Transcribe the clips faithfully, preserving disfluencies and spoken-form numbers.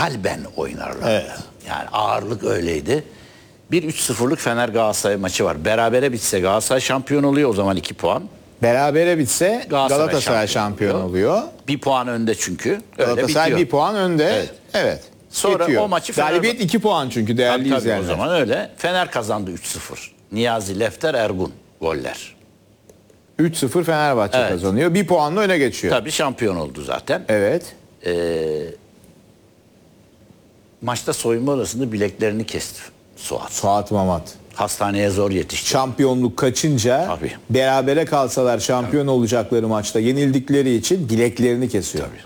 kalben oynarlar. Evet. Yani ağırlık öyleydi. Bir üç sıfırlık Fener Galatasaray maçı var. Berabere bitse Galatasaray şampiyon oluyor, o zaman iki puan. Berabere bitse Galatasaray, Galatasaray şampiyon, şampiyon oluyor. Bir puan önde çünkü. Öyle Galatasaray bitiyor. bir puan önde. Evet. Evet. Sonra Bitiyor. o maçı Fener- Galibiyet iki puan çünkü değerli Tabii, tabii, izleyenler. o zaman öyle. Fener kazandı üç sıfır. Niyazi, Lefter, Ergun goller. üç sıfır Fenerbahçe Evet. kazanıyor. Bir puanla öne geçiyor. Tabii şampiyon oldu zaten. Evet. Maçta soyunma odasında bileklerini kesti Suat. Suat Mamat. Hastaneye zor yetişti. Şampiyonluk kaçınca Tabii. berabere kalsalar şampiyon olacakları maçta yenildikleri için bileklerini kesiyor. Tabii.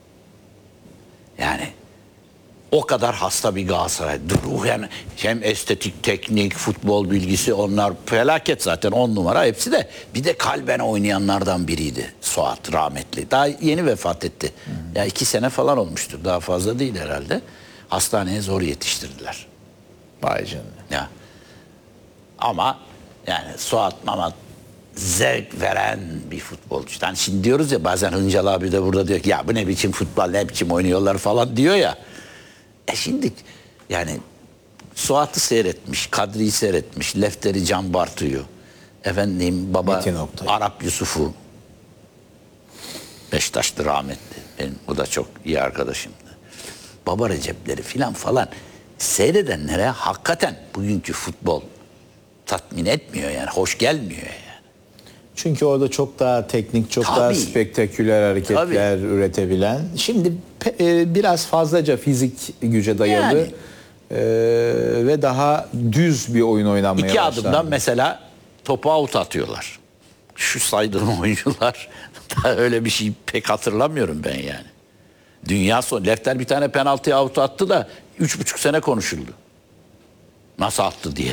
Yani o kadar hasta bir Galatasaray. Ruhen hem estetik, teknik, futbol bilgisi, onlar felaket zaten, on numara hepsi de. Bir de kalben oynayanlardan biriydi Suat, rahmetli. Daha yeni vefat etti. Hmm. Ya iki sene falan olmuştur. Daha fazla değil herhalde. Hastaneye zor yetiştirdiler. Vay canına. Ya. Ama yani Suat Mamat zevk veren bir futbolcu. Yani şimdi diyoruz ya, bazen Hıncal abi de burada diyor ki ya bu ne biçim futbol, ne biçim oynuyorlar falan diyor ya. E şimdi yani Suat'ı seyretmiş, Kadri'yi seyretmiş, Lefter'i, Can Bartu'yu, efendim baba Arap Yusuf'u, Beşiktaşlı rahmetli, benim o da çok iyi arkadaşımdı. Baba Recep'leri filan falan seyredenlere hakikaten bugünkü futbol tatmin etmiyor, yani hoş gelmiyor yani. Çünkü orada çok daha teknik, çok Tabii. daha spektaküler hareketler Tabii. üretebilen. Şimdi e, biraz fazlaca fizik güce dayalı Yani. e, ve daha düz bir oyun oynanmaya İki başlandı. adımdan mesela topu out atıyorlar. Şu saydığım oyuncular da öyle bir şey pek hatırlamıyorum ben yani. Dünya son. Lefter bir tane penaltı out attı da üç buçuk sene konuşuldu. Nasıl attı diye.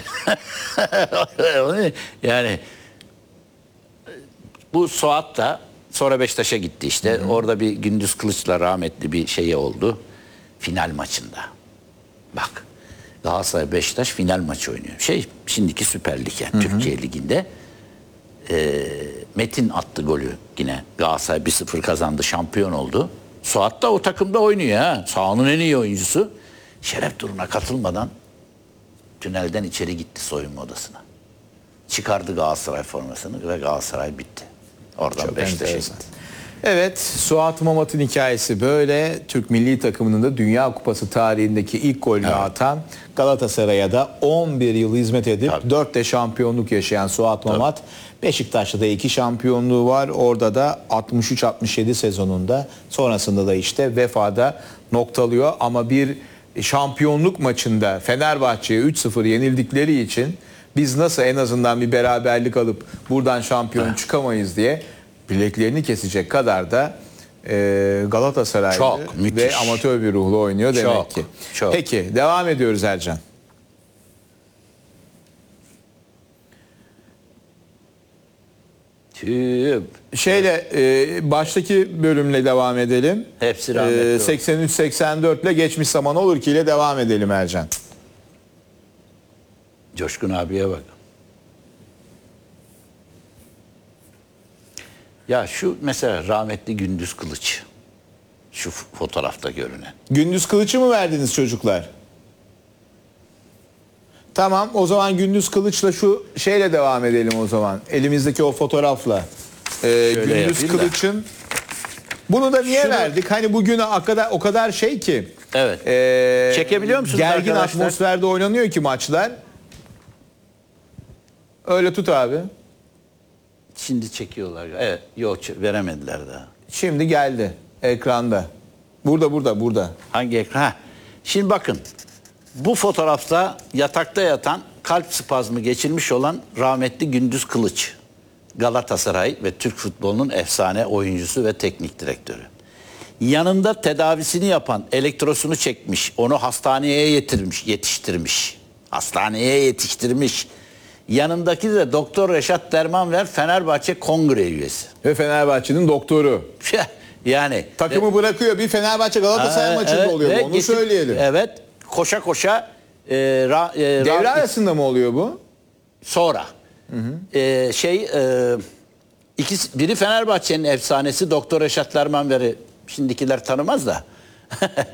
Yani bu Suat da sonra Beşiktaş'a gitti işte. Hı hı. Orada bir Gündüz Kılıç'la rahmetli bir şey oldu. Final maçında. Bak. Galatasaray Beşiktaş final maçı oynuyor. Şey, şimdiki Süper Lig yani, hı hı. Türkiye Ligi'nde. E, Metin attı golü yine. Galatasaray bir sıfır kazandı, şampiyon oldu. Suat da o takımda oynuyor ha. Sahanın en iyi oyuncusu. Şeref turuna katılmadan tünelden içeri gitti soyunma odasına. Çıkardı Galatasaray formasını ve Galatasaray bitti. Oradan Beşiktaş'a gitti. Evet, Suat Mamat'ın hikayesi böyle. Türk milli takımının da Dünya Kupası tarihindeki ilk golünü evet. atan, Galatasaray'a da on bir yıl hizmet edip Tabii. dört de şampiyonluk yaşayan Suat Mamat. Tabii. Beşiktaş'ta da iki şampiyonluğu var. Orada da altmış üç altmış yedi sezonunda, sonrasında da işte vefada noktalıyor. Ama bir şampiyonluk maçında Fenerbahçe'ye üç sıfır yenildikleri için biz nasıl en azından bir beraberlik alıp buradan şampiyon evet. çıkamayız diye bileklerini kesecek kadar da e, Galatasaraylı çok, ve amatör bir ruhla oynuyor demek çok, ki. Çok. Peki devam ediyoruz Ercan. Tüp. Şeyle e, baştaki bölümle devam edelim. Hepsi rahmetli. E, seksen üç seksen dört ile geçmiş zaman olur ki ile devam edelim Ercan. Coşkun abiye bak. Ya şu mesela rahmetli Gündüz Kılıç. Şu fotoğrafta görünen. Gündüz Kılıç'ı mı verdiniz çocuklar? Tamam, o zaman Gündüz Kılıç'la şu şeyle devam edelim o zaman. Elimizdeki o fotoğrafla. Ee, Gündüz Kılıç'ın. Bunu da niye Şunu... verdik? Hani bugün o kadar, o kadar şey ki. Evet. E, Çekebiliyor musunuz gergin arkadaşlar? atmosferde oynanıyor ki maçlar. Öyle tut abi. Şimdi çekiyorlar. Evet. Yok, veremediler daha. Şimdi geldi ekranda. Burada burada burada. Hangi ekran? Ha. Şimdi bakın. Bu fotoğrafta yatakta yatan, kalp spazmı geçirmiş olan rahmetli Gündüz Kılıç. Galatasaray ve Türk futbolunun efsane oyuncusu ve teknik direktörü. Yanında tedavisini yapan, elektrosunu çekmiş, onu hastaneye getirmiş, yetiştirmiş. Hastaneye yetiştirmiş. Yanındaki de Doktor Reşat Dermanver, Fenerbahçe Kongre üyesi. Ve Fenerbahçe'nin doktoru. Yani takımı e, bırakıyor. Bir Fenerbahçe Galatasaray e, maçında evet, oluyor bu. Onu getir, söyleyelim. Evet. Koşa koşa e, ra, e, devre ra, arasında mı oluyor bu? Sonra. Hı hı. E, şey e, ikisi, biri Fenerbahçe'nin efsanesi Doktor Reşat Dermanver'i şimdikiler tanımaz da